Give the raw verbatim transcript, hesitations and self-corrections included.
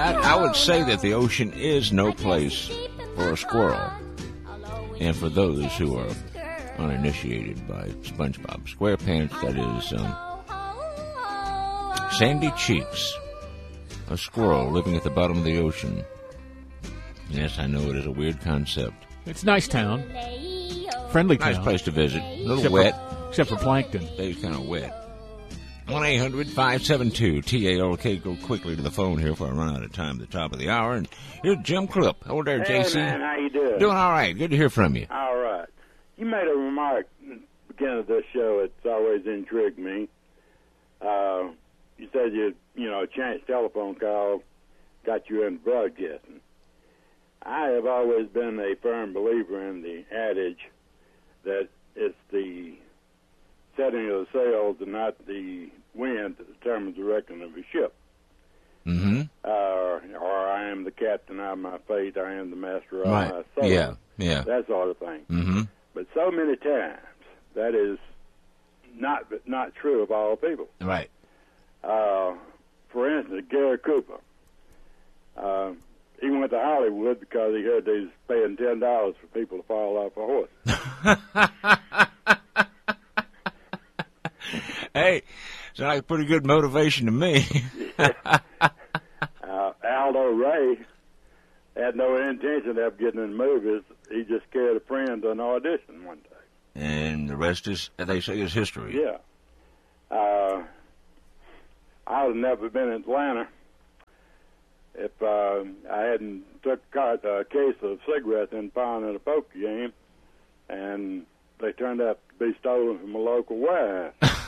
I, I would say that the ocean is no place for a squirrel. And for those who are uninitiated by SpongeBob SquarePants, that is um, Sandy Cheeks, a squirrel living at the bottom of the ocean. Yes, I know it is a weird concept. It's a nice town. Friendly town. Nice place to visit. A little except wet. For, except for plankton. Stays kind of wet. one eight hundred five seven two T A L K. Go quickly to the phone here before I run out of time at the top of the hour. And here's Jim Clip. Hello there, Hey, J C. man, how you doing? Doing all right. Good to hear from you. All right. You made a remark at the beginning of this show. It's always intrigued me. Uh, you said you, you know, a chance telephone call got you into broadcasting. I have always been a firm believer in the adage that it's the setting of the sails and not the wind that determines the direction of a ship. Mm-hmm. Uh, or I am the captain of my fate, I am the master of Right. my soul. Yeah, yeah. That sort of thing. Mm-hmm. But so many times, that is not not true of all people. Right. Uh, for instance, Gary Cooper. Uh, he went to Hollywood because he heard they was paying ten dollars for people to fall off a horse. Hey, sounds like pretty good motivation to me. uh, Aldo Ray had no intention of getting in movies. He just carried a friend to an audition one day. And the rest is, they say, is history. Yeah. Uh, I would have never been in Atlanta if uh, I hadn't took a uh, case of cigarettes and found at a poker game, and they turned out to be stolen from a local warehouse.